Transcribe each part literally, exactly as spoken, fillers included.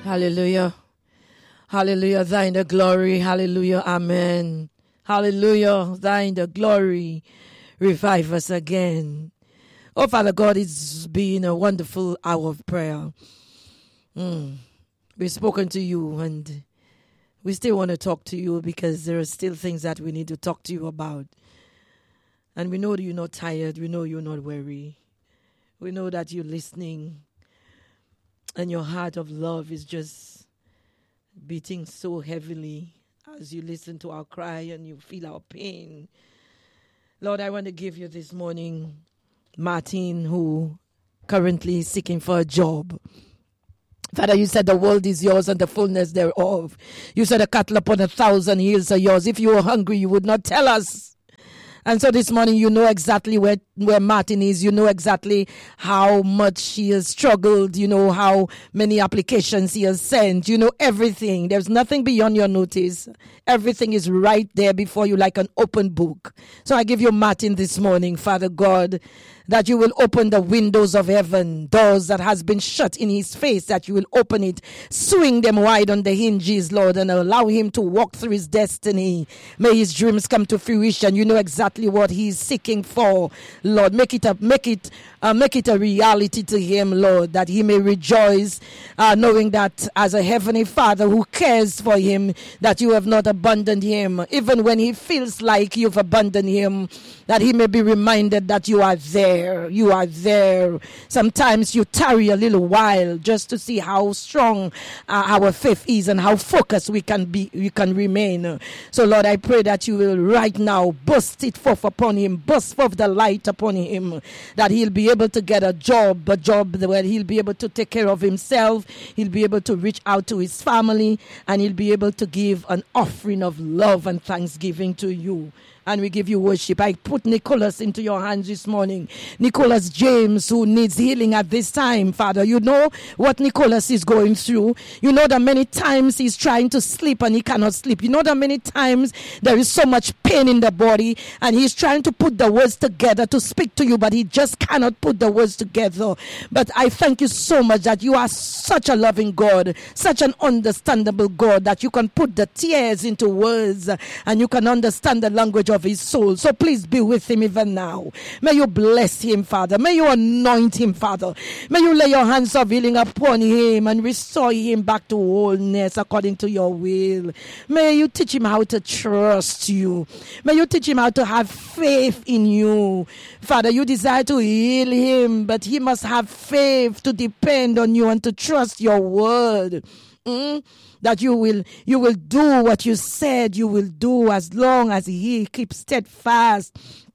Hallelujah. Hallelujah. Thine the glory. Hallelujah. Amen. Hallelujah. Thine the glory. Revive us again. Oh, Father God, it's been a wonderful hour of prayer. Mm. We've spoken to you and we still want to talk to you because there are still things that we need to talk to you about. And we know that you're not tired. We know you're not weary. We know that you're listening. And your heart of love is just beating so heavily as you listen to our cry and you feel our pain. Lord, I want to give you this morning Martin, who currently is seeking for a job. Father, you said the world is yours and the fullness thereof. You said the cattle upon a thousand hills are yours. If you were hungry, you would not tell us. And so this morning, you know exactly where, where Martin is. You know exactly how much he has struggled. You know how many applications he has sent. You know everything. There's nothing beyond your notice. Everything is right there before you like an open book. So I give you Martin this morning, Father God, that you will open the windows of heaven, doors that has been shut in his face, that you will open it, swing them wide on the hinges, Lord, and allow him to walk through his destiny. May his dreams come to fruition. You know exactly what he's seeking for, Lord. Make it a, make it, uh, make it a reality to him, Lord, that he may rejoice, uh, knowing that as a heavenly Father who cares for him, that you have not abandoned him, even when he feels like you've abandoned him, that he may be reminded that you are there. You are there. Sometimes you tarry a little while just to see how strong uh, our faith is and how focused we can be, we can remain. So, Lord, I pray that you will right now burst it forth upon him, burst forth the light upon him, that he'll be able to get a job, a job where he'll be able to take care of himself, he'll be able to reach out to his family, and he'll be able to give an offering of love and thanksgiving to you. And we give you worship. I put Nicholas into your hands this morning. Nicholas James, who needs healing at this time, Father. You know what Nicholas is going through. You know that many times he's trying to sleep and he cannot sleep. You know that many times there is so much pain in the body and he's trying to put the words together to speak to you, but he just cannot put the words together. But I thank you so much that you are such a loving God, such an understandable God, that you can put the tears into words and you can understand the language of his soul. So please be with him even now. May you bless him, Father. May you anoint him, Father. May you lay your hands of healing upon him and restore him back to wholeness according to your will. May you teach him how to trust you. May you teach him how to have faith in you. Father, you desire to heal him, but he must have faith to depend on you and to trust your word. Mm? That you will you will do what you said you will do as long as he keeps steadfast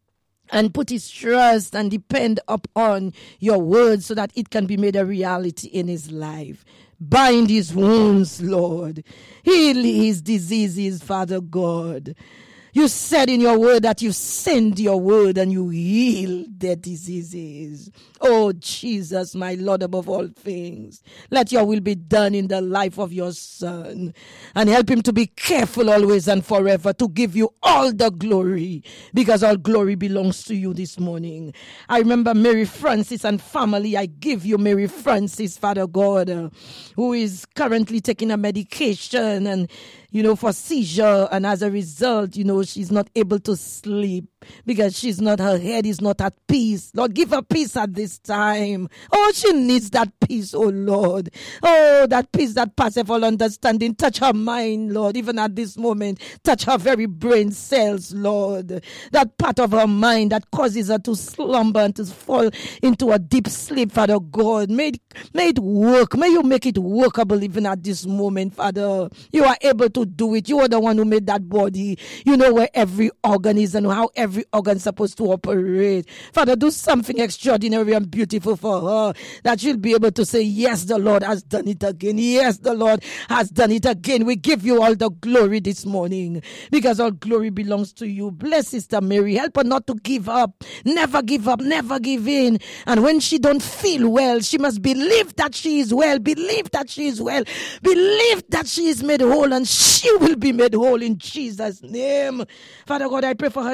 and put his trust and depend upon your word so that it can be made a reality in his life. Bind his wounds, Lord. Heal his diseases, Father God. You said in your word that you send your word and you heal their diseases. Oh, Jesus, my Lord above all things. Let your will be done in the life of your son. And help him to be careful always and forever to give you all the glory. Because all glory belongs to you this morning. I remember Mary Francis and family. I give you Mary Francis, Father God, uh, who is currently taking a medication and you know, for seizure, and as a result, you know, she's not able to sleep because she's not, her head is not at peace. Lord, give her peace at this time. Oh, she needs that peace, oh Lord. Oh, that peace that passeth all understanding. Touch her mind, Lord, even at this moment. Touch her very brain cells, Lord. That part of her mind that causes her to slumber and to fall into a deep sleep, Father God. May it, may it work. May you make it workable even at this moment, Father. You are able to do it. You are the one who made that body. You know where every organ is and how every organ is supposed to operate. Father, do something extraordinary and beautiful for her, that she'll be able to say, yes, the Lord has done it again. Yes, the Lord has done it again. We give you all the glory this morning because all glory belongs to you. Bless Sister Mary. Help her not to give up. Never give up. Never give in. And when she don't feel well, she must believe that she is well. Believe that she is well. Believe that she is made whole, and she will be made whole in Jesus' name. Father God, I pray for her children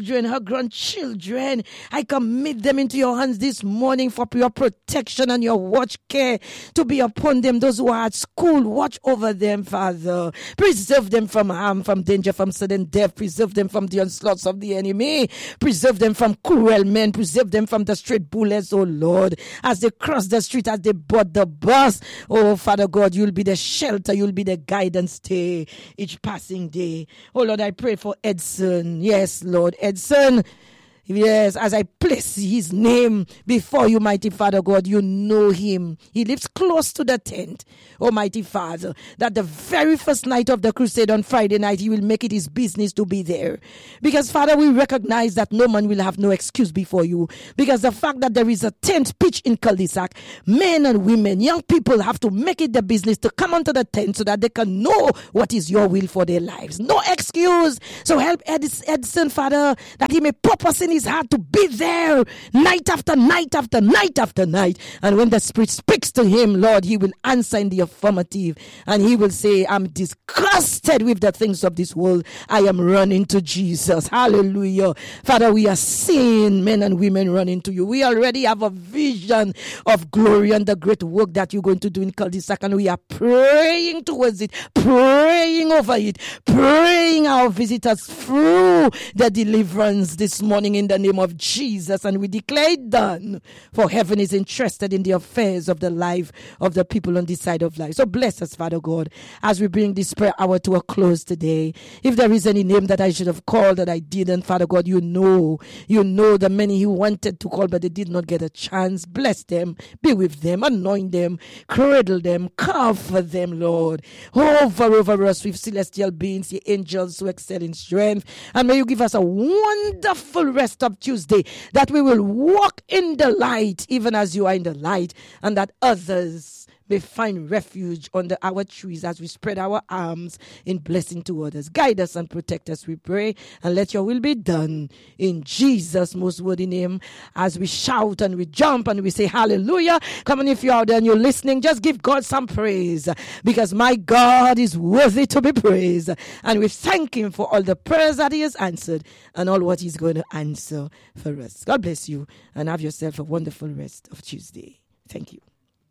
children, her grandchildren. I commit them into your hands this morning for your protection and your watch care to be upon them. Those who are at school, watch over them, Father. Preserve them from harm, from danger, from sudden death. Preserve them from the onslaughts of the enemy. Preserve them from cruel men. Preserve them from the street bullets, oh Lord. As they cross the street, as they board the bus, oh Father God, you'll be the shelter, you'll be the guidance day, each passing day. Oh Lord, I pray for Edson. Yes, Lord, Edson. Yes, as I place his name before you, mighty Father God, you know him. He lives close to the tent, Almighty Father, that the very first night of the crusade on Friday night, he will make it his business to be there. Because, Father, we recognize that no man will have no excuse before you. Because the fact that there is a tent pitch in Cul-de-sac, men and women, young people have to make it their business to come onto the tent so that they can know what is your will for their lives. No excuse. So help Edson, Father, that he may purpose in his heart to be there night after night after night after night. And when the Spirit speaks to him, Lord, he will answer in the affirmative. And he will say, I'm disgusted with the things of this world. I am running to Jesus. Hallelujah. Father, we are seeing men and women running to you. We already have a vision of glory and the great work that you're going to do in Cul-de-sac. And we are praying towards it, praying over it, praying our visitors through the deliverance this morning in the name of Jesus. And we declare it done, for heaven is interested in the affairs of the life of the people on this side of life. So bless us, Father God, as we bring this prayer hour to a close today. If there is any name that I should have called that I didn't, Father God, you know, you know the many who wanted to call but they did not get a chance. Bless them, be with them, anoint them, cradle them, cover them, Lord. Hover over us with celestial beings, the angels who excel in strength. And may you give us a wonderful rest of Tuesday, that we will walk in the light, even as you are in the light, and that others may find refuge under our trees as we spread our arms in blessing to others. Guide us and protect us, we pray, and let your will be done in Jesus' most worthy name. As we shout and we jump and we say hallelujah. Come on, if you're out there and you're listening, just give God some praise, because my God is worthy to be praised. And we thank him for all the prayers that he has answered and all what he's going to answer for us. God bless you, and have yourself a wonderful rest of Tuesday. Thank you.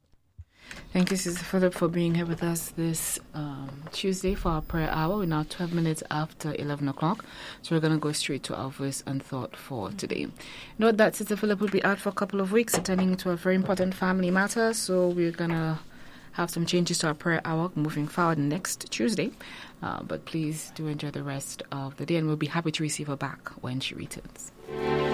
Thank you, Sister Philip, for being here with us this um, Tuesday for our prayer hour. We're now twelve minutes after eleven o'clock, so we're going to go straight to our verse and thought for today. Note that Sister Philip will be out for a couple of weeks attending to a very important family matter, so we're going to have some changes to our prayer hour moving forward next Tuesday. Uh, but please do enjoy the rest of the day, and we'll be happy to receive her back when she returns.